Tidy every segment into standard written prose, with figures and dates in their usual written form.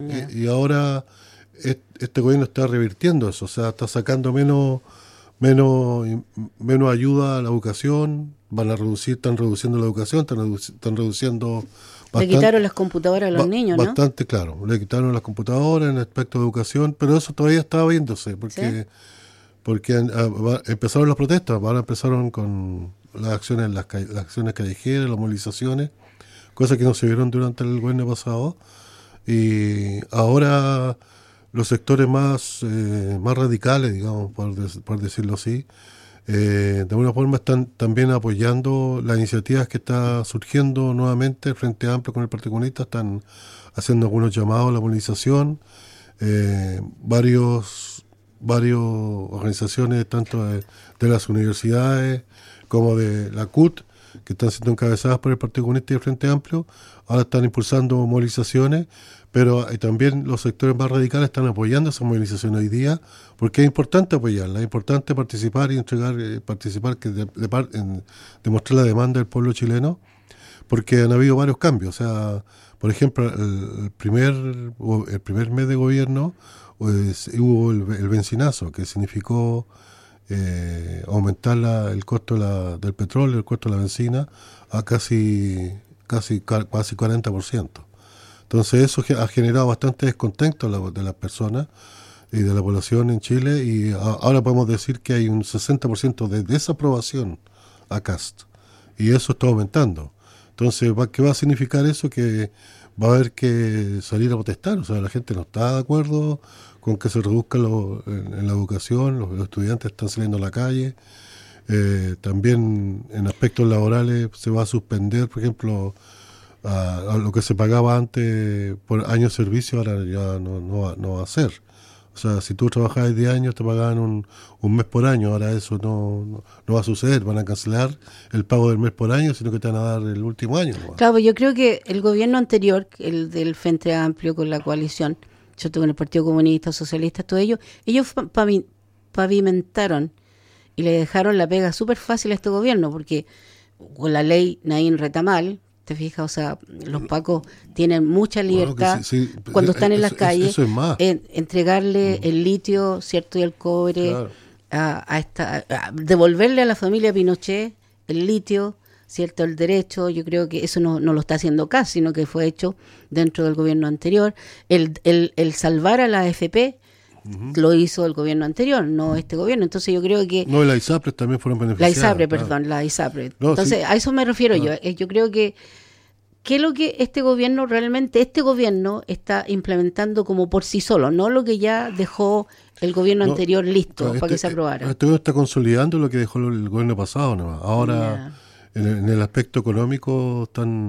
y ahora este gobierno está revirtiendo eso, o sea, está sacando menos ayuda a la educación, están reduciendo la educación, están reduciendo Le quitaron las computadoras a los niños, ¿no? Bastante, claro, le quitaron las computadoras en el aspecto de educación, pero eso todavía estaba viéndose, porque ¿Sí? empezaron las protestas, ahora empezaron con las acciones, las acciones callejeras, las movilizaciones, cosas que no se vieron durante el gobierno pasado, y ahora los sectores más radicales, digamos, por decirlo así, de alguna forma están también apoyando las iniciativas que está surgiendo nuevamente el Frente Amplio con el Partido Comunista, están haciendo algunos llamados a la movilización, varios organizaciones tanto de las universidades como de la CUT, que están siendo encabezadas por el Partido Comunista y el Frente Amplio, ahora están impulsando movilizaciones, pero también los sectores más radicales están apoyando esas movilizaciones hoy día, porque es importante apoyarlas, es importante participar y participar en demostrar la demanda del pueblo chileno, porque han habido varios cambios. O sea, por ejemplo, el primer mes de gobierno hubo el bencinazo, que significó aumentar el costo del petróleo, el costo de la benzina, a casi 40%. Entonces eso ha generado bastante descontento de las personas y de la población en Chile, y ahora podemos decir que hay un 60% de desaprobación a Kast, y eso está aumentando. Entonces, ¿qué va a significar eso? Que va a haber que salir a protestar, o sea, la gente no está de acuerdo con que se reduzca en la educación, los estudiantes están saliendo a la calle, también en aspectos laborales se va a suspender, por ejemplo, a lo que se pagaba antes por año de servicio, ahora ya no va a ser. O sea, si tú trabajabas 10 años te pagaban un mes por año, ahora eso no va a suceder, van a cancelar el pago del mes por año, sino que te van a dar el último año, ¿no? Claro, yo creo que el gobierno anterior, el del Frente Amplio con la coalición, yo con el Partido Comunista, Socialista, todo ellos pavimentaron y le dejaron la pega súper fácil a este gobierno, porque con la ley Naín Retamal, te fijas, o sea, los pacos tienen mucha libertad cuando están en las calles, eso es más. Entregarle el litio, cierto, y el cobre, Claro. a devolverle a la familia Pinochet el litio, cierto, el derecho. Yo creo que eso no lo está haciendo Kast, sino que fue hecho dentro del gobierno anterior. El salvar a la AFP lo hizo el gobierno anterior, no este gobierno. Entonces yo creo que... No, y la ISAPRES también fueron beneficiadas. La ISAPRE, claro. perdón, la ISAPRE. No, entonces, sí. a eso me refiero Claro. yo. Yo creo que ¿qué es lo que este gobierno está implementando como por sí solo? No lo que ya dejó el gobierno anterior listo claro, para que se aprobara. Este gobierno está consolidando lo que dejó el gobierno pasado nomás. Ahora, en el aspecto económico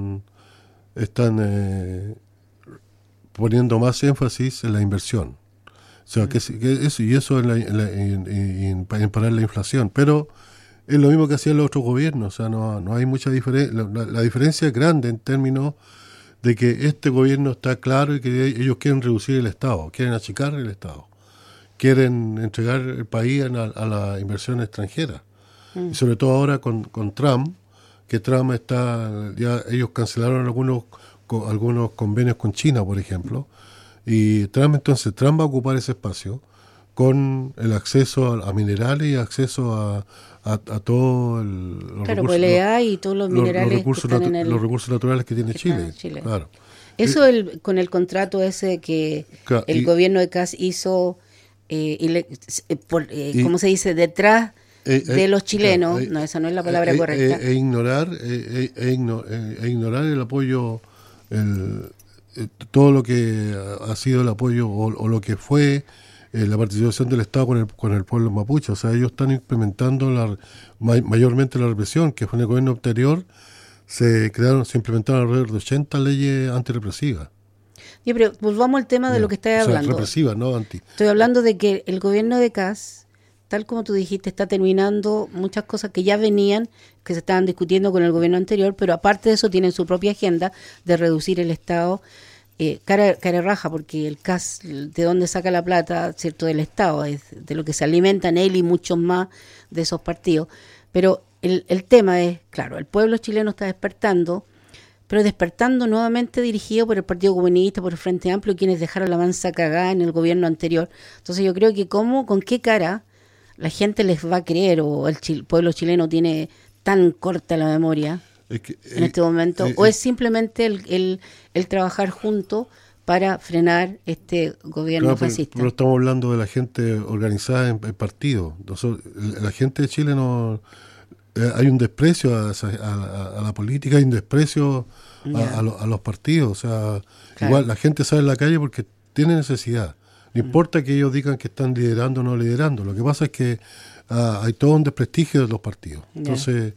están poniendo más énfasis en la inversión. O sea, que eso en parar la inflación. Pero es lo mismo que hacían los otros gobiernos, o sea, no hay mucha diferencia. La diferencia es grande en términos de que este gobierno está claro y que ellos quieren reducir el Estado, quieren achicar el Estado, quieren entregar el país a la inversión extranjera. Y sobre todo ahora con Trump, que Trump ya ellos cancelaron algunos convenios con China, por ejemplo, y Trump va a ocupar ese espacio con el acceso a minerales y acceso a todo los Claro, recursos, pues le hay y todos los minerales los recursos naturales que tiene Chile. Claro. Eso con el contrato ese que el gobierno de Kast hizo, ¿cómo se dice? Detrás de los chilenos, no, esa no es la palabra correcta. Ignorar el apoyo, todo lo que ha sido el apoyo o lo que fue la participación del Estado con el pueblo mapuche. O sea, ellos están implementando mayormente la represión, que fue en el gobierno anterior, se implementaron alrededor de 80 leyes antirrepresivas. Sí, pero volvamos al tema de lo que estás hablando. Represivas, no anti. Estoy hablando de que el gobierno de Kast, tal como tú dijiste, está terminando muchas cosas que ya venían, que se estaban discutiendo con el gobierno anterior, pero aparte de eso tienen su propia agenda de reducir el Estado. Cara raja, porque el Kast, ¿de dónde saca la plata? Cierto, del Estado, es de lo que se alimentan él y muchos más de esos partidos. Pero el tema es, claro, el pueblo chileno está despertando, pero despertando nuevamente dirigido por el Partido Comunista, por el Frente Amplio, quienes dejaron la mansa cagada en el gobierno anterior. Entonces yo creo que con qué cara la gente les va a creer, o el pueblo chileno tiene tan corta la memoria en este momento, o es simplemente el trabajar juntos para frenar este gobierno fascista. Pero estamos hablando de la gente organizada en partidos. La gente de Chile no... hay un desprecio a la política, hay un desprecio a los partidos. O sea, claro. Igual la gente sale en la calle porque tiene necesidad. No importa que ellos digan que están liderando o no liderando. Lo que pasa es que hay todo un desprestigio de los partidos. Entonces,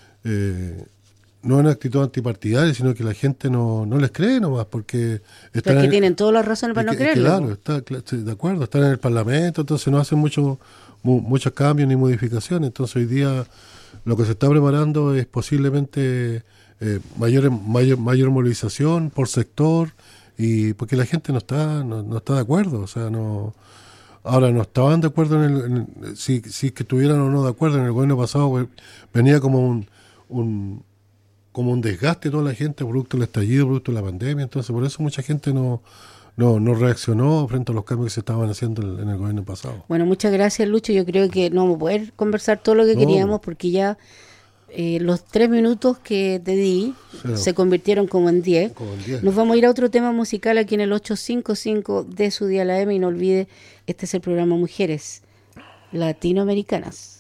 no es una actitud antipartidaria, sino que la gente no les cree nomás, porque están... Es que tienen todas las razones para no creerlo. Claro, de acuerdo, están en el Parlamento, entonces no hacen muchos cambios ni modificaciones. Entonces hoy día lo que se está preparando es posiblemente mayor movilización por sector, y porque la gente no está de acuerdo. O sea, ahora no estaban de acuerdo si que estuvieran o no de acuerdo. En el gobierno pasado pues, venía como un desgaste de toda la gente producto del estallido, producto de la pandemia. Entonces por eso mucha gente no reaccionó frente a los cambios que se estaban haciendo en el gobierno pasado. Bueno, muchas gracias, Lucho. Yo creo que no vamos a poder conversar todo lo que queríamos, porque ya los 3 minutos que te di se convirtieron como en 10. Nos vamos a ir a otro tema musical aquí en el 855 de su día la M, y no olvide, este es el programa Mujeres Latinoamericanas.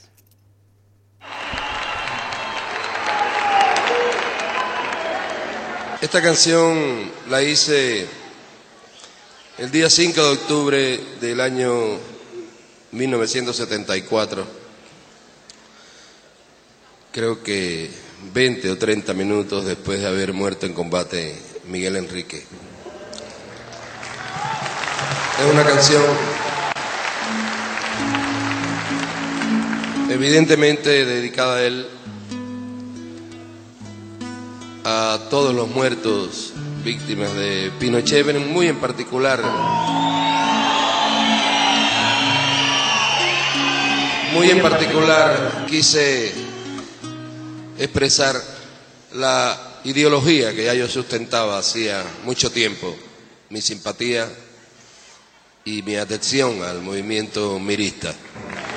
Esta canción la hice el día 5 de octubre del año 1974. Creo que 20 o 30 minutos después de haber muerto en combate Miguel Enrique. Es una canción evidentemente dedicada a él, a todos los muertos víctimas de Pinochet, muy en particular. Muy en particular quise expresar la ideología que ya yo sustentaba hacía mucho tiempo, mi simpatía y mi adhesión al movimiento mirista.